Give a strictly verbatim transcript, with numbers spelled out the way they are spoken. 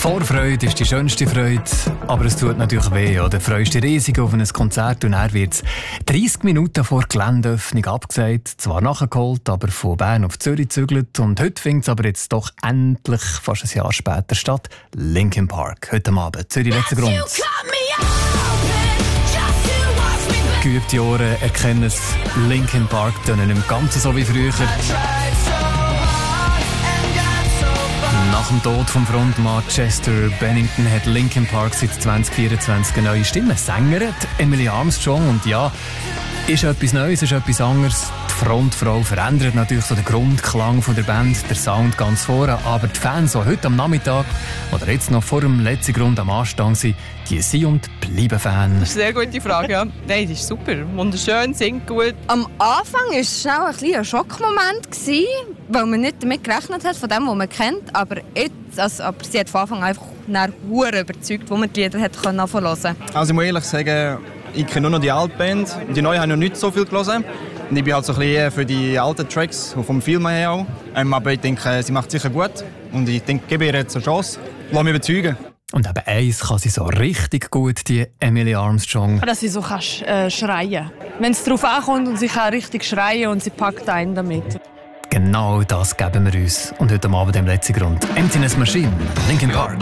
Vorfreude ist die schönste Freude, aber es tut natürlich weh. Oder freust dich riesig auf ein Konzert und dann wird es dreissig Minuten vor Geländeöffnung abgesagt. Zwar nachgeholt, aber von Bern auf Zürich gezügelt. Und heute findet es aber jetzt doch endlich, fast ein Jahr später, statt. Linkin Park, heute Abend. Zürich letzter Grund. Geübte Ohren erkennen es. Linkin Park tönen nicht ganz so wie früher. Nach dem Tod vom Frontmann Chester Bennington hat Linkin Park seit zwanzig vierundzwanzig eine neue Stimme. Sängerin Emily Armstrong. Und ja, ist etwas Neues, ist etwas anderes. Die Frontfrau verändert natürlich so den Grundklang von der Band, der Sound ganz vorne. Aber die Fans, die heute am Nachmittag oder jetzt noch vor dem letzten Grund am Anstand sind, die sind und bleiben Fans. Das ist eine sehr gute Frage, ja. Nein, das ist super. Wunderschön, singt gut. Am Anfang war es schnell ein kleiner Schockmoment, weil man nicht damit gerechnet hat, von dem, was man kennt. Aber, jetzt, also, aber sie hat von Anfang an einfach sehr überzeugt, wo man die Lieder hat anfangen hören. Also ich muss ehrlich sagen, ich kenne nur noch die alte Band. Die neue habe ich noch nicht so viel gelesen. Und ich bin halt so ein bisschen für die alten Tracks, vom Film her auch. Ähm, aber ich denke, sie macht sicher gut. Und ich denke, gebe ihr jetzt eine Chance. Lass mich überzeugen. Und eben eins kann sie so richtig gut, die Emily Armstrong. Dass sie so kann, äh, schreien. Wenn es darauf ankommt und sie kann richtig schreien und sie packt einen damit. Genau das geben wir uns. Und heute Abend im letzten Grund. Emptiness Machine, Linkin Park.